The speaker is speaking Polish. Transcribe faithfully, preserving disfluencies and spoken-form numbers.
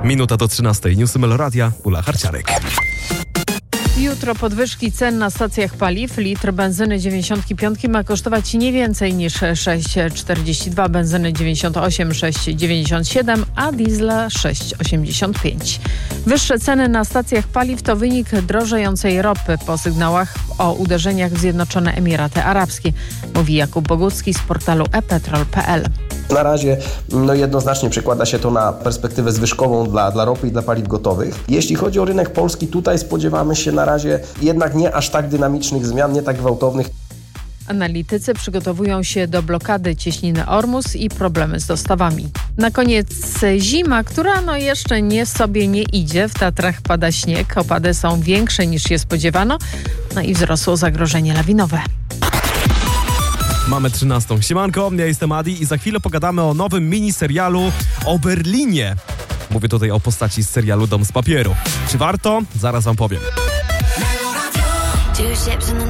Minuta do trzynastej. Newsy Meloradia, Ula Harciarek. Jutro podwyżki cen na stacjach paliw. Litr benzyny dziewięćdziesiąt pięć ma kosztować nie więcej niż sześć czterdzieści dwa, benzyny dziewięćdziesiąt osiem sześć dziewięćdziesiąt siedem, a diesla sześć osiemdziesiąt pięć. Wyższe ceny na stacjach paliw to wynik drożejącej ropy po sygnałach o uderzeniach w Zjednoczone Emiraty Arabskie, mówi Jakub Bogucki z portalu e petrol kropka pe el. Na razie no jednoznacznie przekłada się to na perspektywę zwyżkową dla, dla ropy i dla paliw gotowych. Jeśli chodzi o rynek polski, tutaj spodziewamy się na razie jednak nie aż tak dynamicznych zmian, nie tak gwałtownych. Analitycy przygotowują się do blokady cieśniny Ormus i problemy z dostawami. Na koniec zima, która no jeszcze nie sobie nie idzie. W Tatrach pada śnieg, opady są większe niż się spodziewano, no i wzrosło zagrożenie lawinowe. Mamy trzynastą. Siemanko, ja jestem Adi i za chwilę pogadamy o nowym miniserialu o Berlinie. Mówię tutaj o postaci z serialu Dom z papieru. Czy warto? Zaraz wam powiem. Two ships in the